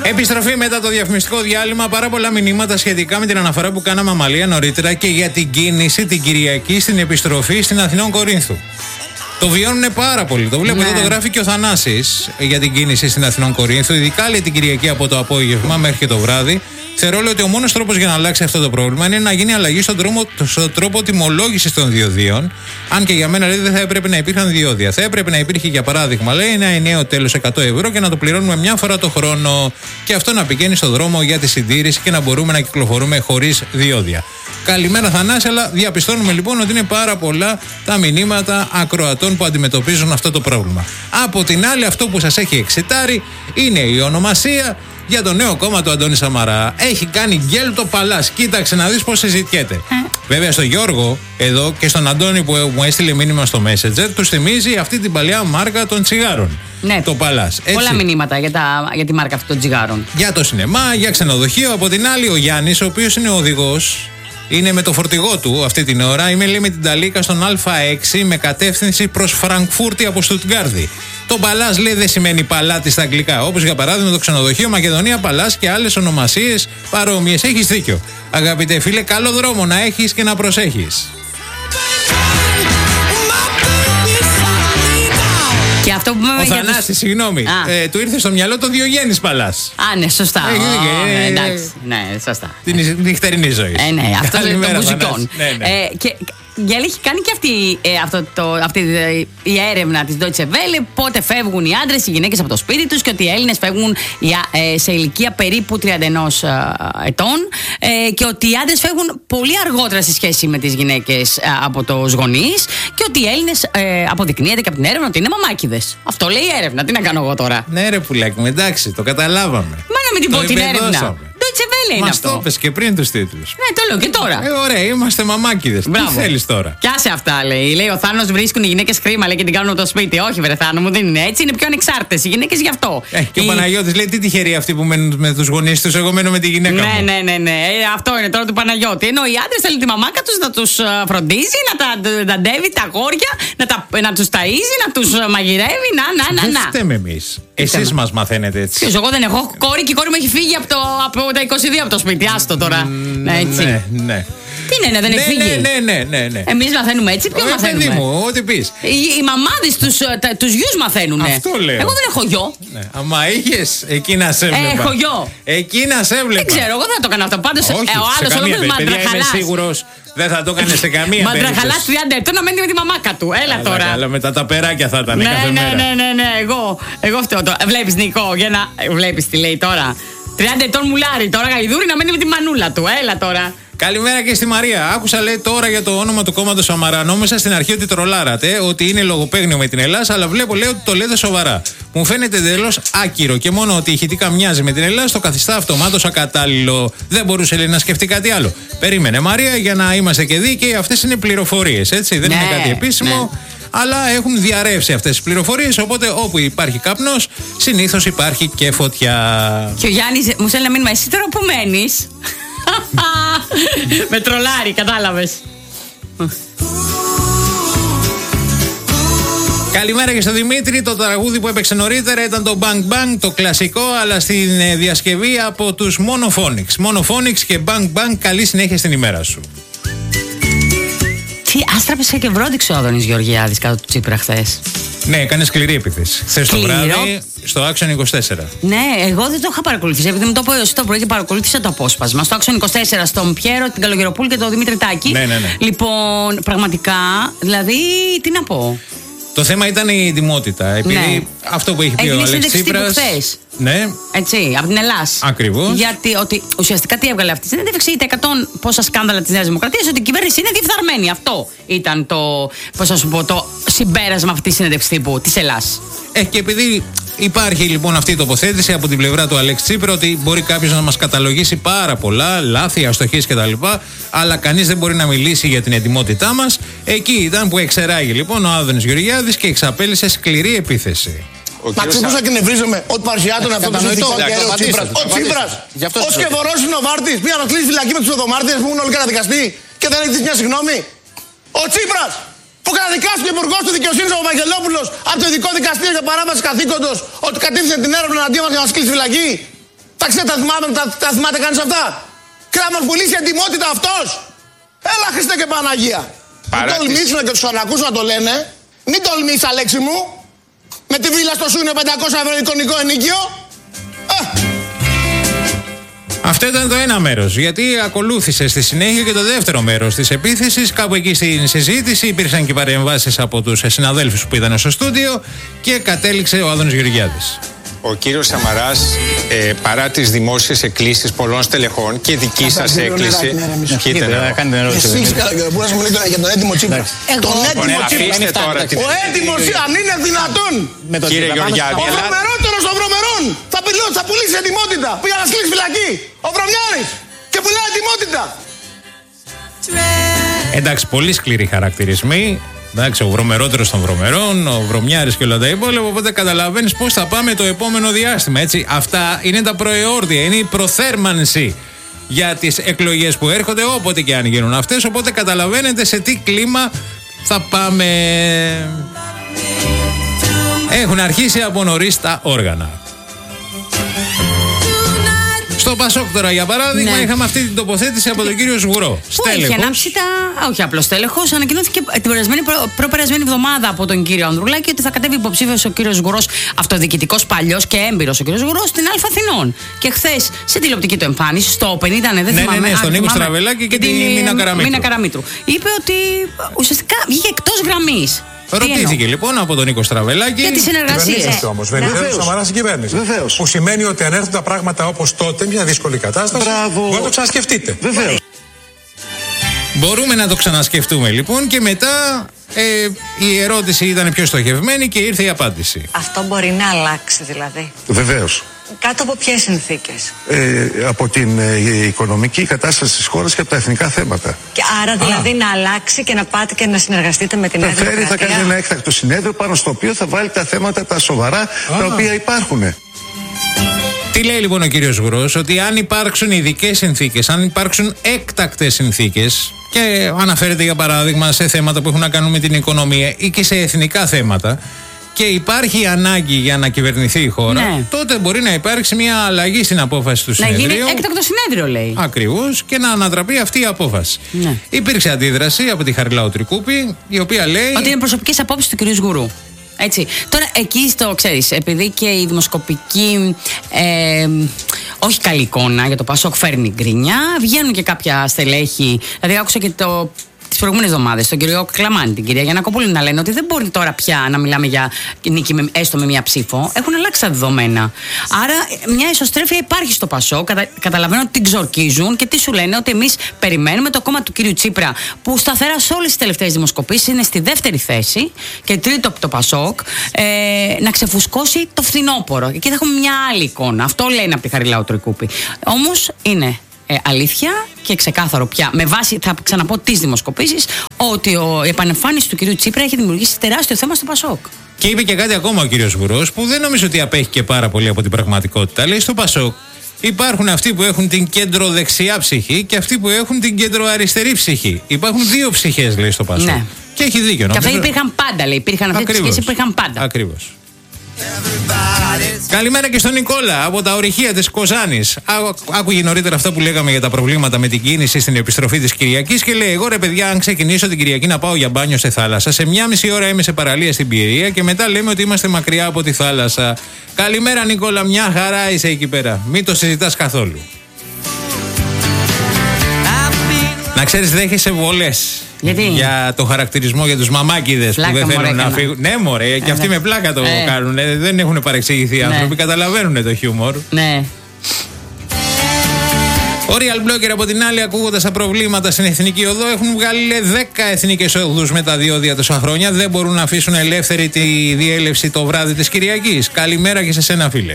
Επιστροφή μετά το διαφημιστικό διάλειμμα. Πάρα πολλά μηνύματα σχετικά με την αναφορά που κάναμε Αμαλία νωρίτερα και για την κίνηση την Κυριακή στην επιστροφή στην Αθηνών Κορίνθου. Το βιώνουν πάρα πολύ. Το βλέπω εδώ, το γράφει και ο Θανάσης για την κίνηση στην Αθηνών Κορίνθου. Ειδικά λέει την Κυριακή από το απόγευμα μέχρι και το βράδυ. Θεωρώ ότι ο μόνος τρόπος για να αλλάξει αυτό το πρόβλημα είναι να γίνει αλλαγή στον τρόπο τιμολόγησης των διοδίων. Αν και για μένα λέει δεν θα έπρεπε να υπήρχαν διόδια. Θα έπρεπε να υπήρχε για παράδειγμα λέει ένα ενιαίο τέλος 100 ευρώ και να το πληρώνουμε μια φορά το χρόνο. Και αυτό να πηγαίνει στον δρόμο για τη συντήρηση και να μπορούμε να κυκλοφορούμε χωρίς διόδια. Καλημέρα Θανάση, αλλά διαπιστώνουμε λοιπόν ότι είναι πάρα πολλά τα μηνύματα ακροατών που αντιμετωπίζουν αυτό το πρόβλημα. Από την άλλη, αυτό που σας έχει εξητάρει είναι η ονομασία για το νέο κόμμα του Αντώνη Σαμαρά. Έχει κάνει γκέλ το Παλάς. Κοίταξε να δεις πώς συζητιέται. Βέβαια στον Γιώργο εδώ και στον Αντώνη που μου έστειλε μήνυμα στο Messenger, τους θυμίζει αυτή την παλιά μάρκα των τσιγάρων. Ναι. Το Παλάς. Πολλά μηνύματα για τη μάρκα αυτή των τσιγάρων. Για το σινεμά, για ξενοδοχείο. Από την άλλη ο Γιάννης, ο οποίος είναι ο οδηγός, είναι με το φορτηγό του αυτή την ώρα. Είμαι λέει με την Ταλίκα στον Α6 με κατεύθυνση προς Φραγκφούρτη από Στουτγκάρδη. Το Παλάς λέει δεν σημαίνει παλάτι στα αγγλικά. Όπως για παράδειγμα το ξενοδοχείο Μακεδονία Παλάς και άλλες ονομασίες παρόμοιες. Έχεις δίκιο. Αγαπητέ φίλε, καλό δρόμο να έχεις και να προσέχεις. Και αυτό που ο Θανάσης, συγγνώμη, του ήρθε στο μυαλό το Διογέννης Παλάς. Α, ναι, σωστά. Εντάξει, ναι, σωστά. Την νυχτερινή ζωή. Ναι, αυτό είναι των μουσικών. Και έχει κάνει και αυτή η έρευνα της Deutsche Welle, πότε φεύγουν οι άντρες, οι γυναίκες από το σπίτι τους και ότι οι Έλληνες φεύγουν σε ηλικία περίπου 31 ετών και ότι οι άντρες φεύγουν πολύ αργότερα σε σχέση με τις γυναίκες από τους γονείς και ότι οι Έλληνες αποδεικνύεται και από την έρευνα ότι είναι μαμάκιδες. Αυτό λέει η έρευνα, τι να κάνω εγώ τώρα. Ναι ρε πουλάκι μου, εντάξει, το καταλάβαμε. Μα να μην την πω την έρευνα. Μας το είπες και πριν τους τίτλους. Ναι, το λέω και τώρα. Ωραία, είμαστε μαμάκιδες. Τι θέλεις τώρα. Πιάσε αυτά, λέει. Λέει ο Θάνος βρίσκουν οι γυναίκες κρίμα, λέει και την κάνουν από το σπίτι. Όχι, βρε Θάνο μου, δεν είναι έτσι. Είναι πιο ανεξάρτητες οι γυναίκες γι' αυτό. Και ο Παναγιώτης λέει τι τυχεροί αυτοί που μένουν με τους γονείς τους. Εγώ μένω με τη γυναίκα μου. Ναι. Αυτό είναι τώρα του Παναγιώτη. Ενώ οι άντρες θέλουν τη μαμάκα τους να τους φροντίζει, να τα δαντεύει τα αγόρια, να τους ταΐζει, να τους μαγειρεύει. Δεν φταίμε εμείς. Εσείς μας μαθαίνετε έτσι. Εγώ δεν έχω κόρη και η κόρη μου έχει φύγει από τα 22 από το σπίτι. Άστο τώρα. Έτσι. Ναι. Τι είναι, δεν έχει φύγει. Ναι. Εμείς μαθαίνουμε έτσι, ποιο μαθαίνουμε. Παιδί μου, ό,τι πεις. Οι μαμάδες τους γιους μαθαίνουν. Αυτό λέω. Εγώ δεν έχω γιο. Αμα είχες, εκεί να σε έβλεπα. Έχω γιο. Εκεί να σε έβλεπα. Δεν ξέρω, εγώ δεν θα το έκανα αυτό. Πάντως ο άλλος ολόκληρος μαντραχαλάς. Είμαι σίγουρος. Δεν θα το έκανε σε καμία περίπτωση. Μαντραχαλάς 30 ετών να μένει με τη μαμάκα του. Έλα τώρα. Αλλά μετά τα περάκια θα ήταν κάθε μέρα. Ναι. Εγώ φταίω τώρα. Βλέπεις Νικό, βλέπεις τι λέει τώρα. 30 ετών μουλάρι τώρα γαϊδούρι να μένει με τη μανούλα του. Έλα τώρα. Καλημέρα και στη Μαρία. Άκουσα λέει τώρα για το όνομα του κόμματος Σαμαρά. Νόμιζα στην αρχή ότι τρολάρατε, ότι είναι λογοπαίγνιο με την Ελλάδα, αλλά βλέπω λέει ότι το λέτε σοβαρά. Μου φαίνεται εντελώς άκυρο και μόνο ότι ηχητικά μοιάζει με την Ελλάδα το καθιστά αυτομάτως ακατάλληλο. Δεν μπορούσε λέει να σκεφτεί κάτι άλλο. Περίμενε Μαρία για να είμαστε και δίκαιοι. Αυτές είναι πληροφορίες, έτσι. Δεν είναι κάτι επίσημο. Αλλά έχουν διαρρεύσει αυτές τις πληροφορίες. Οπότε όπου υπάρχει καπνός, συνήθως υπάρχει και φωτιά. Και ο Γιάννης μου στέλνει ένα μήνυμα. Εσύ τώρα που μένεις. Με τρολάρι, κατάλαβες. Καλημέρα και στο Δημήτρη. Το τραγούδι που έπαιξε νωρίτερα ήταν το Bang Bang, το κλασικό, αλλά στην διασκευή από τους Monophonics. Monophonics και Bang Bang. Καλή συνέχεια στην ημέρα σου. Τι άστραπε και βρόντιξε ο Άδωνης Γεωργιάδης κάτω του Τσίπρα χθες. Ναι, έκανε σκληρή επίθεση. Χθες το βράδυ στο Action 24. Ναι, εγώ δεν το είχα παρακολουθήσει. Επειδή μου το πω το πρωί και παρακολούθησα το απόσπασμα. Στο Action 24, στον Πιέρο, την Καλογεροπούλη και τον Δημήτρη Τάκη. Ναι. Λοιπόν, πραγματικά, δηλαδή, τι να πω. Το θέμα ήταν η ετοιμότητα. Επειδή αυτό που έχει πει ο Αλέξης Τσίπρας. Ναι. Έτσι, από την Ελλάδα. Ακριβώς. Γιατί ότι ουσιαστικά τι έβγαλε αυτή η συνέντευξη, τα 100 πόσα σκάνδαλα της Νέας Δημοκρατίας, ότι η κυβέρνηση είναι διεφθαρμένη. Αυτό ήταν το συμπέρασμα αυτή τη συνέντευξη τύπου της Ελλάδας. Και επειδή υπάρχει λοιπόν αυτή η τοποθέτηση από την πλευρά του Αλέξη Τσίπρα, ότι μπορεί κάποιος να μας καταλογίσει πάρα πολλά λάθη, αστοχίες κτλ. Αλλά κανείς δεν μπορεί να μιλήσει για την ετοιμότητά μας. Εκεί ήταν που εξεράγει λοιπόν ο Άδωνης Γεωργιάδης και εξαπέλυσε σκληρή επίθεση. Μα ξεπούσα και νευρίζομαι ότι παρουσιάτων αυτό το ζητικό ο Τσίπρας. Ως και δωρός είναι ο Βάρτης. Πήγα να κλείσει φυλακή με τους οδομάρτυρες που ήμουν όλοι καταδικαστοί και δεν έχει μια συγγνώμη. Ο Τσίπρας που καταδικάστηκε ο υπουργός του δικαιοσύνης ο Βαγγελόπουλος από το ειδικό δικαστήριο για παράβαση καθήκοντος ότι κατήφθηνε την έρευνα εναντίον μας για να μας κλείσει φυλακή. Τα θυμάται κανείς αυτά? Κράμος πουλήσει εντιμότητα αυτός. Έλα Χριστέ και Παναγία. Μην τολμήσουν και τους ανακούσουν να το λένε. Μην τολμήσεις Αλέξη μου. Με τη βίλα στο Σούνιο 500 ευρώ εικονικό ενίκιο. Αυτό ήταν το ένα μέρος, γιατί ακολούθησε στη συνέχεια και το δεύτερο μέρος της επίθεσης. Κάπου εκεί στην συζήτηση υπήρξαν και παρεμβάσεις από τους συναδέλφους που ήταν στο στούντιο και κατέληξε ο Άδωνης Γεωργιάδης. Ο κύριος Σαμαράς, παρά τις δημόσιες εκκλήσεις πολλών στελεχών και δική σας έκκληση. Εσείς Καραγκεροπούρας μου λέτε για τον έτοιμο Τσίπρα. Τον έτοιμο Τσίπρα. Ο έτοιμος, αν είναι δυνατόν. Κύριε Γεωργιάδη. Ο βρωμερότερος των βρωμερών θα πουλήσει ετοιμότητα. Πήγα να σκλείσει φυλακή. Ο Βρωμιάρης. Και πουλάει ετοιμότητα. Εντάξει, πολύ σκληροί χαρακτηρισμοί. Εντάξει, ο βρωμερότερος των βρωμερών, ο Βρωμιάρης και όλα τα υπόλοιπα. Οπότε καταλαβαίνεις πώς θα πάμε το επόμενο διάστημα. Έτσι. Αυτά είναι τα προεόρδια, είναι η προθέρμανση για τις εκλογές που έρχονται, όποτε και αν γίνουν αυτές. Οπότε καταλαβαίνετε σε τι κλίμα θα πάμε. Έχουν αρχίσει από νωρίς τα όργανα. Στο Πασόκ τώρα, για παράδειγμα, είχαμε αυτή την τοποθέτηση από τον κύριο Σγουρό. Που είχε ανάψει όχι απλώς τέλεχος, ανακοινώθηκε την προπερασμένη εβδομάδα από τον κύριο Ανδρουλάκη ότι θα κατέβει υποψήφιος ο κύριος Σγουρός, αυτοδιοικητικός παλιός και έμπειρος ο κύριος Σγουρός, στην Α Αθηνών. Και χθες σε τηλεοπτική του εμφάνιση, στο 50, δεν θυμάμαι. Ναι, στον Νίκο Στραβελάκη και την Μίνα Καραμήτρου. Είπε ότι ουσιαστικά βγήκε εκτός γραμμής. Ρωτήθηκε λοιπόν από τον Νίκο Στραβελάκη. Για τις συνεργασίες. Όμως, βέβαια, ο Σαμαράς στην κυβέρνηση. Βεβαίως. Που σημαίνει ότι αν έρθουν τα πράγματα όπως τότε, μια δύσκολη κατάσταση, μπορείτε να το ξανασκεφτείτε. Βεβαίως. Μπορούμε να το ξανασκεφτούμε λοιπόν και μετά η ερώτηση ήταν πιο στοχευμένη και ήρθε η απάντηση. Αυτό μπορεί να αλλάξει δηλαδή. Βεβαίως. Κάτω από ποιες συνθήκες? Από την οικονομική κατάσταση της χώρας και από τα εθνικά θέματα. Και άρα δηλαδή να αλλάξει και να πάτε και να συνεργαστείτε με την Ελλάδα. Θα κάνει ένα έκτακτο συνέδριο πάνω στο οποίο θα βάλει τα θέματα τα σοβαρά τα οποία υπάρχουν. Τι λέει λοιπόν ο κύριος Σγουρός? Ότι αν υπάρξουν ειδικές συνθήκες, αν υπάρξουν έκτακτες συνθήκες, και αναφέρεται για παράδειγμα σε θέματα που έχουν να κάνουν με την οικονομία ή και σε εθνικά θέματα, και υπάρχει ανάγκη για να κυβερνηθεί η χώρα, τότε μπορεί να υπάρξει μια αλλαγή στην απόφαση του συνεδρίου. Να γίνει έκτακτο συνέδριο, λέει. Ακριβώς, και να ανατραπεί αυτή η απόφαση. Ναι. Υπήρξε αντίδραση από τη Χαριλάου Τρικούπη, η οποία λέει ότι είναι προσωπικές απόψεις του κυρίου Σγουρού. Έτσι. Τώρα εκεί το ξέρεις, επειδή και η δημοσκοπική όχι καλή εικόνα για το Πασόκ φέρνει γκρινιά, βγαίνουν και κάποια στελέχη. Δηλαδή άκουσα και τις προηγούμενες εβδομάδες τον κύριο Κλαμάνη, την κυρία Γιαννακοπούλου να λένε ότι δεν μπορεί τώρα πια να μιλάμε για νίκη έστω με μία ψήφο. Έχουν αλλάξει τα δεδομένα. Άρα μια ισοστρέφεια υπάρχει στο Πασόκ. Καταλαβαίνω ότι την ξορκίζουν και τι σου λένε, ότι εμείς περιμένουμε το κόμμα του κύριου Τσίπρα, που σταθερά σε όλες τις τελευταίες δημοσκοπήσεις είναι στη δεύτερη θέση και τρίτο από το Πασόκ, να ξεφουσκώσει το φθινόπωρο. Εκεί θα έχουμε μια άλλη εικόνα. Αυτό λένε από τη Χαριλάου Τρικούπη. Όμως είναι αλήθεια και ξεκάθαρο πια, με βάση, θα ξαναπώ, τις δημοσκοπήσεις, ότι η επανεμφάνιση του κυρίου Τσίπρα έχει δημιουργήσει τεράστιο θέμα στο Πασόκ. Και είπε και κάτι ακόμα ο κύριος Σγουρός, που δεν νομίζω ότι απέχει και πάρα πολύ από την πραγματικότητα. Λέει στο Πασόκ υπάρχουν αυτοί που έχουν την κέντρο-δεξιά ψυχή και αυτοί που έχουν την κέντρο-αριστερή ψυχή. Υπάρχουν δύο ψυχές, λέει, στο Πασόκ. Ναι. Και έχει δίκιο. Και αυτά υπήρχαν πάντα, λέει. Υπήρχαν αυτές τις ψυχές, υπήρχαν πάντα. Ακριβώς. Καλημέρα και στον Νικόλα από τα ορυχεία της Κοζάνης. Άκουγε νωρίτερα αυτά που λέγαμε για τα προβλήματα με την κίνηση στην επιστροφή της Κυριακής και λέει: εγώ ρε παιδιά, αν ξεκινήσω την Κυριακή να πάω για μπάνιο σε θάλασσα, σε 1,5 ώρα είμαι σε παραλία στην Πιερία και μετά λέμε ότι είμαστε μακριά από τη θάλασσα. Καλημέρα Νικόλα, μια χαρά είσαι εκεί πέρα. Μην το συζητάς καθόλου. Να ξέρεις, δέχεσαι βολές. Γιατί? Για το χαρακτηρισμό για τους μαμάκιδες που δεν θέλουν να φύγουν. Ναι, μωρέ, και αυτοί με πλάκα το κάνουν. Δεν έχουν παρεξηγηθεί οι άνθρωποι, καταλαβαίνουν το χιούμορ. Ναι. Ο Real Blogger από την άλλη, ακούγοντας τα προβλήματα στην Εθνική Οδό, έχουν βγάλει 10 εθνικές οδούς με τα διόδια τόσα χρόνια. Δεν μπορούν να αφήσουν ελεύθερη τη διέλευση το βράδυ της Κυριακής. Καλημέρα και σε σένα, φίλε.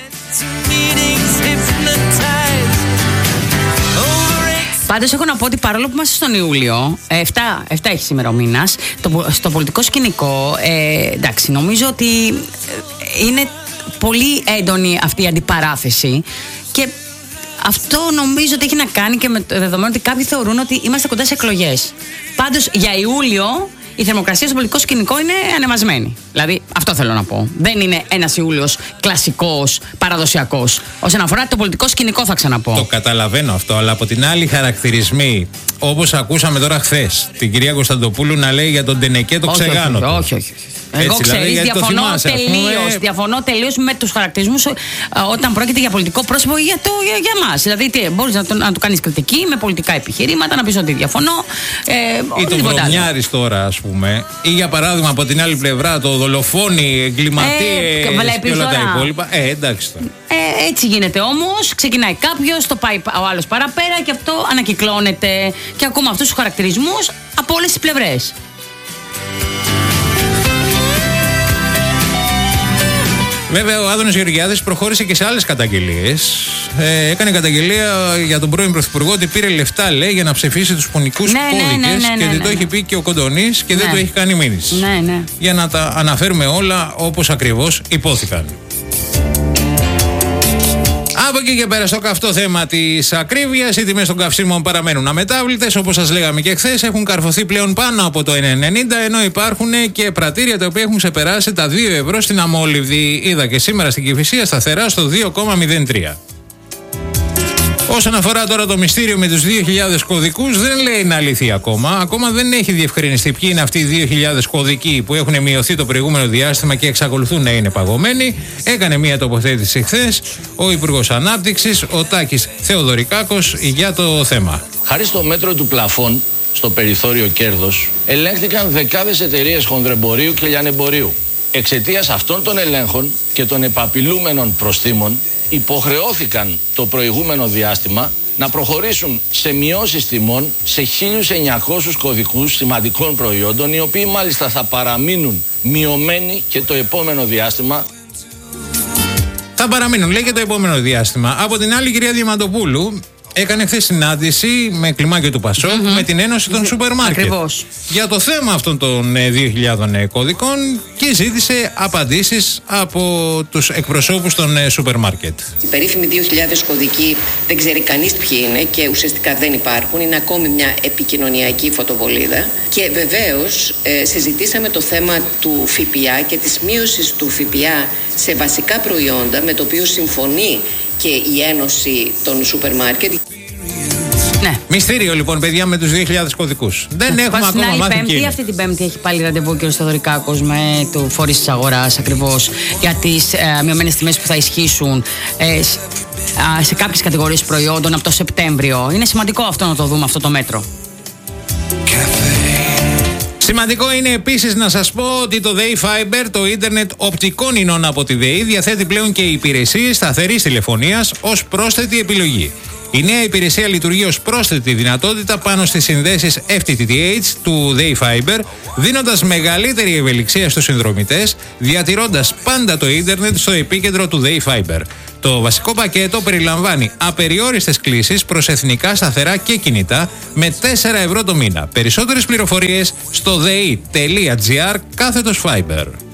Πάντως έχω να πω ότι παρόλο που είμαστε στον Ιούλιο, 7 έχει σήμερα ο μήνας, στο πολιτικό σκηνικό, εντάξει, νομίζω ότι είναι πολύ έντονη αυτή η αντιπαράθεση και αυτό νομίζω ότι έχει να κάνει και με το δεδομένο ότι κάποιοι θεωρούν ότι είμαστε κοντά σε εκλογές. Πάντως για Ιούλιο η θερμοκρασία στο πολιτικό σκηνικό είναι ανεβασμένη. Δηλαδή αυτό Αυτό θέλω να πω. Δεν είναι ένας Ιούλιος κλασικός, παραδοσιακός. Όσον αφορά το πολιτικό σκηνικό, θα ξαναπώ. Το καταλαβαίνω αυτό, αλλά από την άλλη, χαρακτηρισμοί. Όπως ακούσαμε τώρα χθες την κυρία Κωνσταντοπούλου να λέει για τον Τενεκέ το ξεγάνο. Όχι. Εγώ ξέρεις, διαφωνώ τελείως με τους χαρακτηρισμούς όταν πρόκειται για πολιτικό πρόσωπο για μας. Δηλαδή, μπορείς να του κάνεις κριτική με πολιτικά επιχειρήματα, να πεις ότι διαφωνώ. Ή το βρωμιάρης τώρα, ας πούμε. Ή για παράδειγμα, από την άλλη πλευρά, το δολοφόνοι, εγκληματίες και όλα τα υπόλοιπα. Εντάξει τώρα. Έτσι γίνεται όμως. Ξεκινάει κάποιος, το πάει ο άλλος παραπέρα και αυτό ανακυκλώνεται. Και ακούμε αυτούς τους χαρακτηρισμούς από όλες τις πλευρές. Βέβαια, ο Άδωνης Γεωργιάδης προχώρησε και σε άλλες καταγγελίες. Έκανε καταγγελία για τον πρώην Πρωθυπουργό ότι πήρε λεφτά, λέει, για να ψηφίσει τους πονικούς κώδικες και το έχει πει και ο Κοντονής και δεν το έχει κάνει μήνυση. Για να τα αναφέρουμε όλα όπως ακριβώς υπόθηκαν. Από εκεί και πέρα στο καυτό θέμα της ακρίβειας, οι τιμές των καυσίμων παραμένουν αμετάβλητες. Όπως σας λέγαμε και χθες, έχουν καρφωθεί πλέον πάνω από το 1,90, ενώ υπάρχουν και πρατήρια τα οποία έχουν ξεπεράσει τα 2 ευρώ στην αμόλυβδη. Είδα και σήμερα στην Κηφισία σταθερά στο 2,03. Όσον αφορά τώρα το μυστήριο με τους 2.000 κωδικούς, δεν λέει να λυθεί ακόμα. Ακόμα δεν έχει διευκρινιστεί ποιοι είναι αυτοί οι 2.000 κωδικοί που έχουν μειωθεί το προηγούμενο διάστημα και εξακολουθούν να είναι παγωμένοι. Έκανε μια τοποθέτηση χθες ο Υπουργός Ανάπτυξης, ο Τάκης Θεοδωρικάκος, για το θέμα. Χάρη στο μέτρο του πλαφών, στο περιθώριο κέρδος, ελέγχθηκαν δεκάδες εταιρείες χονδρεμπορίου και λιανεμπορίου. Εξαιτίας αυτών των ελέγχων και των επαπειλούμενων προστίμων, υποχρεώθηκαν το προηγούμενο διάστημα να προχωρήσουν σε μειώσεις τιμών σε 1.900 κωδικούς σημαντικών προϊόντων, οι οποίοι μάλιστα θα παραμείνουν μειωμένοι και το επόμενο διάστημα. Θα παραμείνουν, λέει, και το επόμενο διάστημα. Από την άλλη, η κυρία Διαμαντοπούλου έκανε χθες συνάντηση με κλιμάκιο του Πασόκ με την Ένωση των Σούπερ Μάρκετ. Ακριβώς. Για το θέμα αυτών των 2.000 κωδικών και ζήτησε απαντήσεις από τους εκπροσώπους των σούπερ μάρκετ. Οι περίφημοι 2.000 κωδικοί δεν ξέρει κανείς ποιοι είναι και ουσιαστικά δεν υπάρχουν. Είναι ακόμη μια επικοινωνιακή φωτοβολίδα. Και βεβαίως συζητήσαμε το θέμα του ΦΠΑ και της μείωσης του ΦΠΑ σε βασικά προϊόντα, με το οποίο συμφωνεί και η Ένωση των Σούπερ Μάρκετ. Ναι. Μυστήριο λοιπόν, παιδιά, με τους 2.000 κωδικούς. Δεν έχουμε ακόμα μάθει ποιοι είναι. Αυτή την Πέμπτη έχει πάλι ραντεβού ο κ. Θεοδωρικάκος με του φορείς της αγοράς ακριβώς για τις μειωμένες τιμές που θα ισχύσουν σε κάποιες κατηγορίες προϊόντων από το Σεπτέμβριο. Είναι σημαντικό αυτό να το δούμε, αυτό το μέτρο. Σημαντικό είναι επίσης να σας πω ότι το ΔΕΗ Fiber, το ίντερνετ οπτικών ινών από τη ΔΕΗ, διαθέτει πλέον και υπηρεσίες σταθερής τηλεφωνίας ως πρόσθετη επιλογή. Η νέα υπηρεσία λειτουργεί ως πρόσθετη δυνατότητα πάνω στις συνδέσεις FTTH του ΔΕΗ Fiber, δίνοντας μεγαλύτερη ευελιξία στους συνδρομητές, διατηρώντας πάντα το ίντερνετ στο επίκεντρο του ΔΕΗ Fiber. Το βασικό πακέτο περιλαμβάνει απεριόριστες κλήσεις προς εθνικά σταθερά και κινητά με 4 ευρώ το μήνα. Περισσότερες πληροφορίες στο dei.gr/Fiber.